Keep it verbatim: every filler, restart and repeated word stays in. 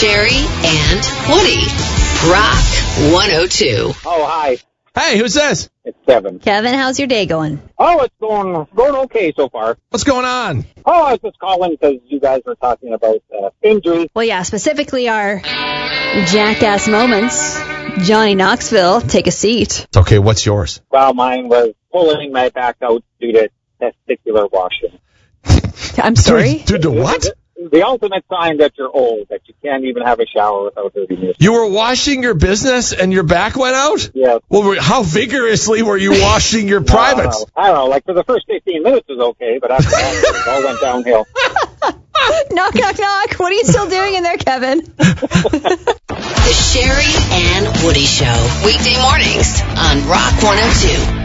Sherry and Woody. Rock one oh two. Oh, hi. Hey, who's this? It's Kevin. Kevin, how's your day going? Oh, it's going going okay so far. What's going on? Oh, I was just calling because you guys were talking about uh, injuries. Well, yeah, specifically our jackass moments. Johnny Knoxville, take a seat. Okay, what's yours? Well, mine was pulling my back out due to testicular washing. I'm sorry? Due to what? The ultimate sign that you're old, that you can't even have a shower without dirty yourself. You were washing your business and your back went out? Yeah. Well, were- how vigorously were you washing your I don't privates? know. I don't know. Like, for the first fifteen minutes was okay, but after that, it all went downhill. Knock, knock, knock. What are you still doing in there, Kevin? The Sherry and Woody Show. Weekday mornings on Rock one oh two.